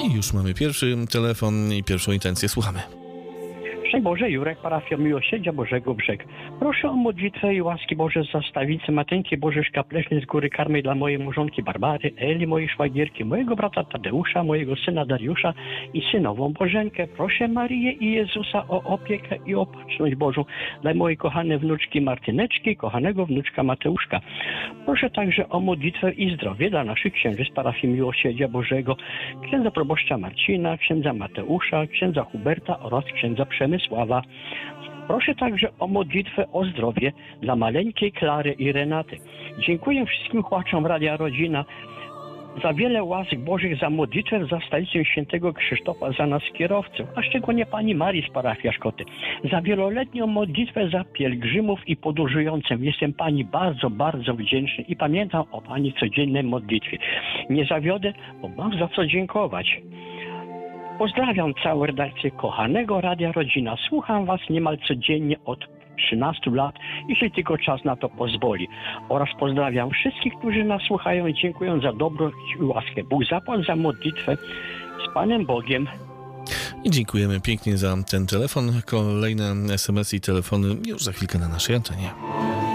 I już mamy pierwszy telefon i pierwszą intencję. Słuchamy. Szczęść Boże, Jurek, parafia Miłosierdzia Bożego Brzeg. Proszę o modlitwę i łaski Boże za stawicy Mateńki Boże Szkaplecznej z Góry Karmej dla mojej małżonki Barbary, Eli, mojej szwagierki, mojego brata Tadeusza, mojego syna Dariusza i synową Bożenkę. Proszę Marię i Jezusa o opiekę i opatrzność Bożą dla mojej kochanej wnuczki Martyneczki i kochanego wnuczka Mateuszka. Proszę także o modlitwę i zdrowie dla naszych księży z parafii Miłosierdzia Bożego, księdza proboszcza Marcina, księdza Mateusza, księdza Huberta oraz księdza Przemysława. Proszę także o modlitwę o zdrowie dla maleńkiej Klary i Renaty. Dziękuję wszystkim słuchaczom Radia Rodzina za wiele łask Bożych, za modlitwę za stalicę świętego Krzysztofa, za nas kierowców, a szczególnie pani Marii z parafii Aszkoty. Za wieloletnią modlitwę za pielgrzymów i podróżujących. Jestem pani bardzo, bardzo wdzięczny i pamiętam o pani codziennej modlitwie. Nie zawiodę, bo mam za co dziękować. Pozdrawiam całą redakcję kochanego Radia Rodzina. Słucham was niemal codziennie od 13 lat, jeśli tylko czas na to pozwoli. Oraz pozdrawiam wszystkich, którzy nas słuchają i dziękuję za dobroć i łaskę. Bóg zapłać za modlitwę z Panem Bogiem. I dziękujemy pięknie za ten telefon. Kolejne SMS i telefony już za chwilkę na naszej antenie.